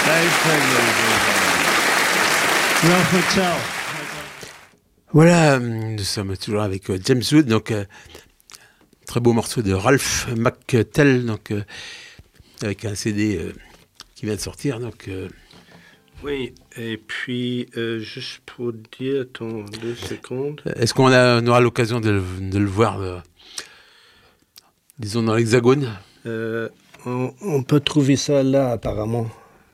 Ralph McTell. Voilà, nous sommes toujours avec James Wood, donc très beau morceau de Ralph McTell, donc avec un CD qui vient de sortir, donc. Oui, et puis juste pour dire, attends 2 secondes. Est-ce qu'on aura l'occasion de le voir, disons dans l'Hexagone? On peut trouver ça là apparemment.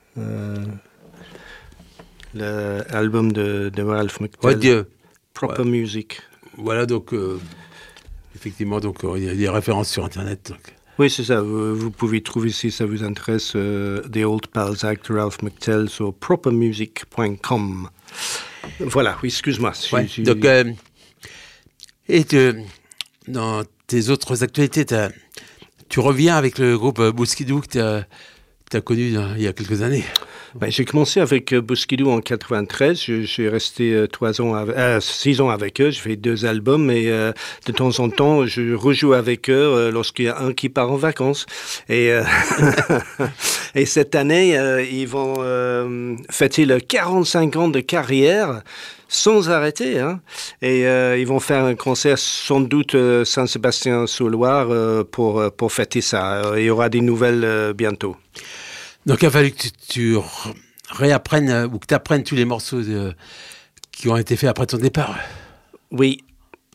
L'album de Ralph McTell. Ouais, Proper Music. Voilà, donc effectivement, donc il y a des références sur Internet. Donc. Oui, c'est ça. Vous pouvez trouver, si ça vous intéresse, The Old Pals Act Ralph McTell sur propermusic.com. Voilà, oui, excuse-moi. Ouais, donc, et dans tes autres actualités, tu reviens avec le groupe Bousskidou que tu as connu il y a quelques années. Ben, j'ai commencé avec Bousskidou en 93. J'ai resté 6 ans avec eux. J'ai fait 2 albums et de temps en temps, je rejoue avec eux lorsqu'il y a un qui part en vacances. Et, et cette année, ils vont fêter leurs 45 ans de carrière sans arrêter. Hein. Et ils vont faire un concert sans doute Saint-Sébastien-sur-Loire pour fêter ça. Il y aura des nouvelles bientôt. Donc, il a fallu que tu réapprennes ou que tu apprennes tous les morceaux qui ont été faits après ton départ. Oui.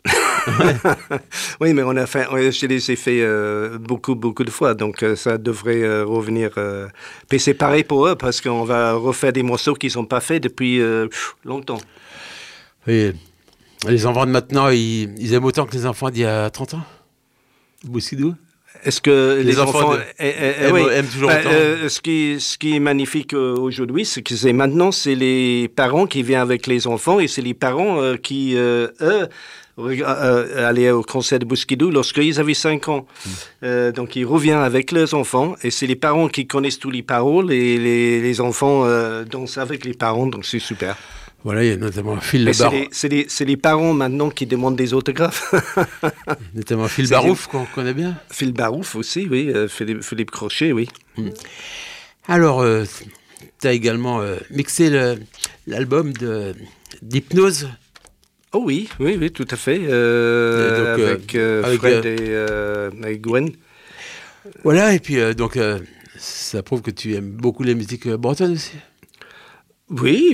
Oui, mais je les ai fait beaucoup de fois, donc ça devrait revenir. Mais c'est pareil pour eux, parce qu'on va refaire des morceaux qui ne sont pas faits depuis longtemps. Oui. Les enfants de maintenant, ils aiment autant que les enfants d'il y a 30 ans? Bousskidou? Est-ce que les enfants aiment toujours autant? Ce qui est magnifique aujourd'hui, c'est que maintenant, c'est les parents qui viennent avec les enfants et c'est les parents qui, eux, allaient au concert de Bousskidou lorsqu'ils avaient 5 ans. Donc, ils reviennent avec leurs enfants et c'est les parents qui connaissent tous les paroles et les enfants dansent avec les parents, donc c'est super. Voilà, il y a notamment Phil Barouf. C'est les parents maintenant qui demandent des autographes. Notamment Phil Barouf, qu'on connaît bien. Phil Barouf aussi, oui. Philippe Crochet, oui. Alors, tu as également mixé l'album d'Hypnose. Oh oui, tout à fait. Avec Fred et Gwen. Voilà, et puis donc ça prouve que tu aimes beaucoup les musiques bretonnes aussi. Oui,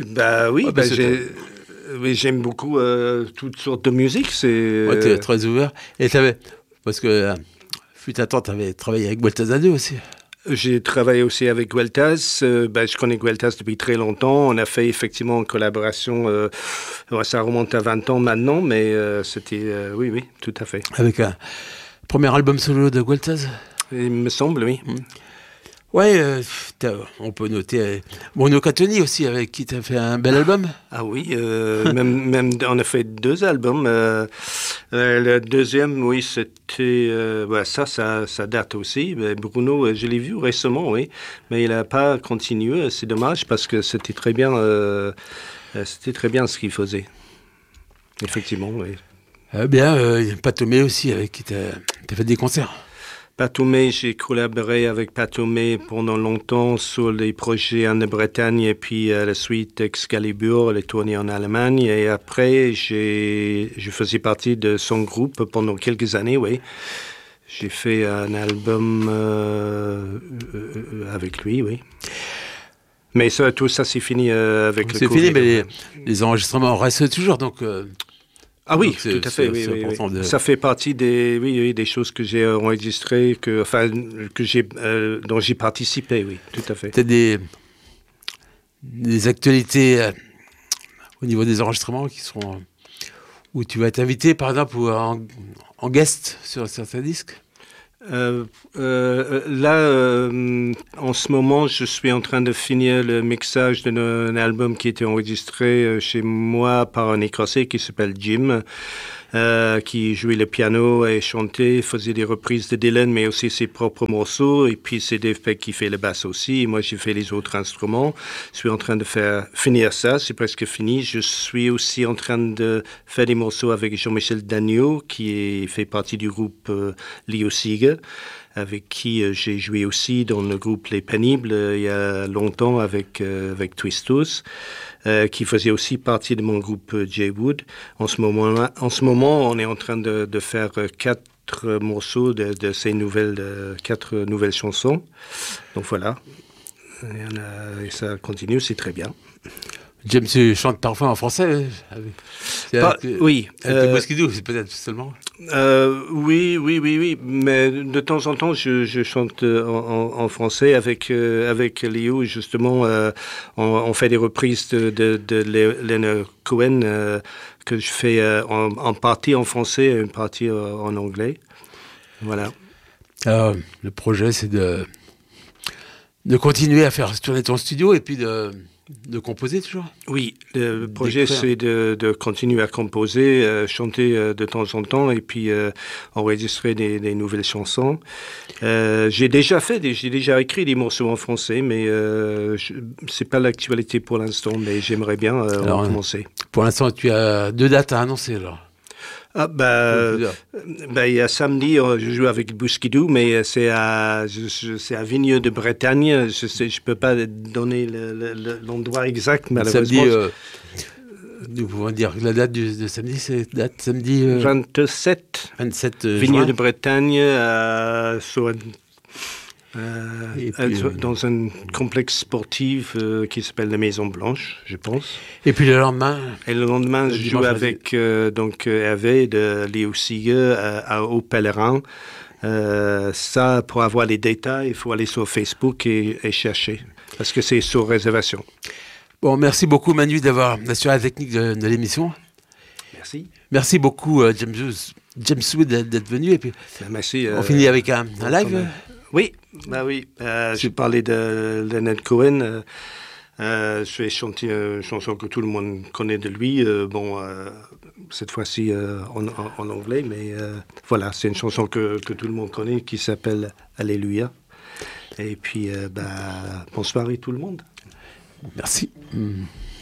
j'aime beaucoup toutes sortes de musique. Tu es très ouvert. Et parce que fut un temps, tu avais travaillé avec Gueltas à deux aussi. J'ai travaillé aussi avec Gueltas. Je connais Gueltas depuis très longtemps. On a fait effectivement une collaboration. Ça remonte à 20 ans maintenant, mais c'était... oui, tout à fait. Avec un premier album solo de Gueltas? Il me semble, oui. Ouais, on peut noter Bruno Catoni aussi, avec qui tu as fait un bel album. Ah oui, même on a fait 2 albums. Le deuxième, oui, c'était... ça date aussi. Bruno, je l'ai vu récemment, oui, mais il n'a pas continué. C'est dommage parce que c'était très bien ce qu'il faisait. Effectivement, oui. Patomé aussi, avec qui tu as fait des concerts. Patomé, j'ai collaboré avec Patomé pendant longtemps sur les projets en Bretagne et puis la suite Excalibur, les tournées en Allemagne. Et après, je faisais partie de son groupe pendant quelques années, oui. J'ai fait un album avec lui, oui. Mais tout ça, c'est fini avec le Covid. C'est fini, mais les enregistrements restent toujours, donc... Ah oui, tout à fait. Oui. Ça fait partie des choses que j'ai enregistrées, dont j'ai participé, oui, tout à fait. Tu as des actualités au niveau des enregistrements où tu vas être invité, par exemple, ou en guest sur certains disques? Là, en ce moment, je suis en train de finir le mixage d'un album qui était enregistré chez moi par un Écossais qui s'appelle Jim, qui jouait le piano et chantait, faisait des reprises de Dylan, mais aussi ses propres morceaux. Et puis, c'est Dave qui fait le basse aussi. Et moi, j'ai fait les autres instruments. Je suis en train de finir ça. C'est presque fini. Je suis aussi en train de faire des morceaux avec Jean-Michel Dagneau, qui fait partie du groupe Leo Seeger. avec qui j'ai joué aussi dans le groupe Les Pénibles il y a longtemps avec Twistos, qui faisait aussi partie de mon groupe J-Wood. En ce moment, on est en train de faire 4 morceaux de ces quatre nouvelles chansons. Donc voilà, et ça continue, c'est très bien. James chante parfois en français. Oui. Avec le Mosquito, c'est peut-être seulement. Oui. Mais de temps en temps, je chante en français avec Léo. Justement, on fait des reprises de Leonard Cohen que je fais en partie en français et une partie en anglais. Voilà. Le projet, c'est de continuer à faire tourner ton studio et puis de composer toujours. Oui, le projet c'est de continuer à composer, chanter de temps en temps et puis enregistrer des nouvelles chansons. J'ai déjà écrit des morceaux en français, mais c'est pas l'actualité pour l'instant, mais j'aimerais bien recommencer. Pour l'instant, tu as 2 dates à annoncer alors. Il y a samedi, je joue avec Bousquidou, mais c'est à Vigneux de Bretagne. Je peux pas donner l'endroit exact, malheureusement. Samedi, nous pouvons dire que la date de samedi, c'est samedi 27 Vigneux juin. de Bretagne, dans un complexe sportif qui s'appelle la Maison Blanche, je pense. Et puis le lendemain. Et le lendemain, je joue avec Hervé de Léo Sigue au Pèlerin. Ça, pour avoir les détails, il faut aller sur Facebook et chercher, parce que c'est sur réservation. Bon, merci beaucoup Manu d'avoir assuré la technique de l'émission. Merci. Merci beaucoup James Wood d'être venu. Et puis, merci. On finit avec un live. Oui. Je parlais de Leonard Cohen. Je vais chanter une chanson que tout le monde connaît de lui. Cette fois-ci en anglais, mais voilà, c'est une chanson que tout le monde connaît qui s'appelle Alléluia. Et puis, bonsoir à tout le monde. Merci.